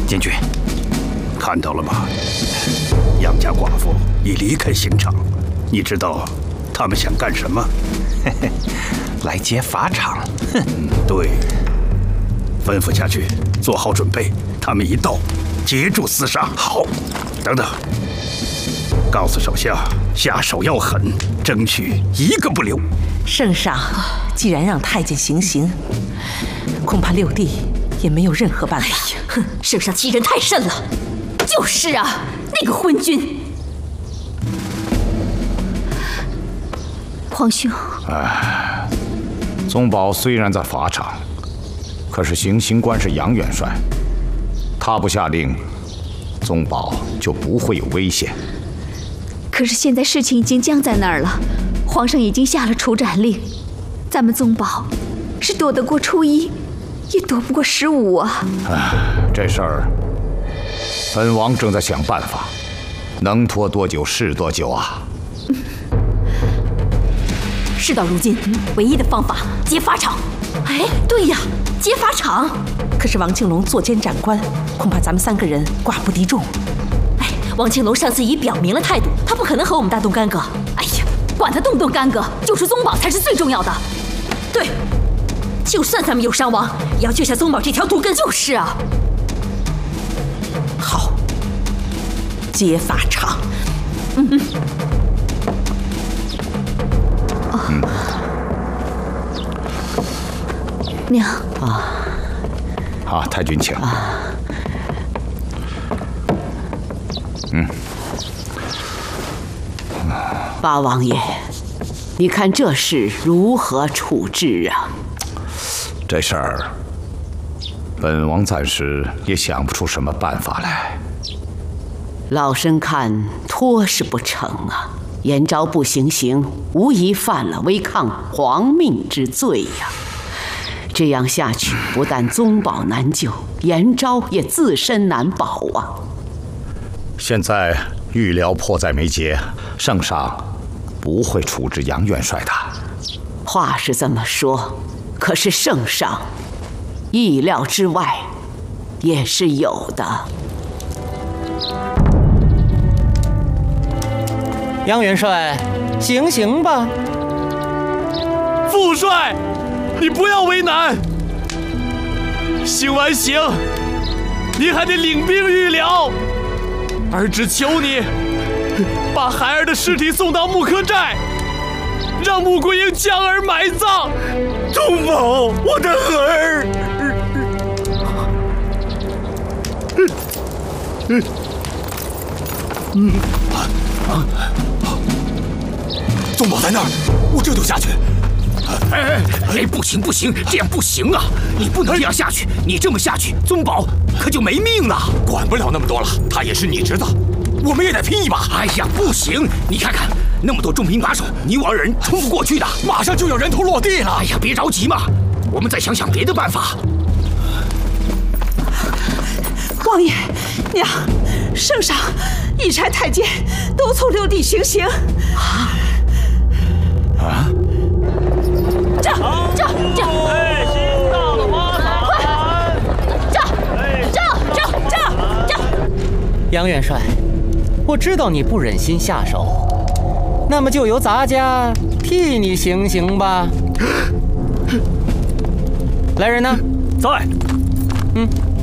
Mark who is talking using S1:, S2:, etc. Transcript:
S1: 监军，
S2: 看到了吗？杨家寡妇已离开刑场，你知道他们想干什么？
S1: 来劫法场。哼，
S2: 对，吩咐下去，做好准备。他们一到，截住厮杀。好，等等，告诉手下下手要狠，争取一个不留。
S3: 圣上既然让太监行刑，恐怕六弟也没有任何办法。
S4: 哎呀，哼，圣上欺人太甚了。就是啊，那个昏君。皇兄，
S5: 宗保虽然在法场，可是行刑官是杨元帅，他不下令，宗保就不会有危险。
S6: 可是现在事情已经僵在那儿了，皇上已经下了处斩令，咱们宗保是躲得过初一，也躲不过15啊。
S5: 这事儿，本王正在想办法，能拖多久是多久啊。
S4: 事到如今，唯一的方法劫法场。哎，对呀，劫法场。
S3: 可是王庆龙作奸斩官，恐怕咱们3个人寡不敌众。
S4: 哎，王庆龙上次已表明了态度，他不可能和我们大动干戈。哎呀，管他动不动干戈，救出宗保才是最重要的。对，就算咱们有伤亡，也要救下宗保这条毒根。就是啊。
S3: 好，劫法场。
S6: 娘
S5: 太君请。
S7: 八王爷，你看这事如何处置啊？
S5: 这事儿，本王暂时也想不出什么办法来。
S7: 老身看拖是不成啊。延昭不行刑，无疑犯了违抗皇命之罪呀。这样下去，不但宗保难救，延昭也自身难保啊。
S5: 现在预料迫在眉睫，圣上不会处置杨元帅的。
S7: 话是这么说，可是圣上意料之外也是有的。
S8: 杨元帅，行刑吧！
S9: 副帅，你不要为难。行完刑，你还得领兵预疗。儿只求你，把孩儿的尸体送到木柯寨，让穆桂英将儿埋葬。
S10: 宗保，我的儿！
S11: 宗保在那儿，我这就下去。
S12: 哎，不行不行，这样不行啊！你不能这样下去，你这么下去，宗保可就没命了。
S11: 管不了那么多了，他也是你侄子，我们也得拼一把。
S12: 哎呀，不行！你看看那么多重兵把守，你我2人冲不过去的。
S11: 马上就要人头落地了。
S12: 哎呀，别着急嘛，我们再想想别的办法。
S3: 王爷，娘，圣上一差太监督促六弟行刑。
S4: 这！
S9: 哎，新到了花坛！
S4: 这！
S8: 杨元帅，我知道你不忍心下手，那么就由咱家替你行刑吧。来人呢？
S9: 在。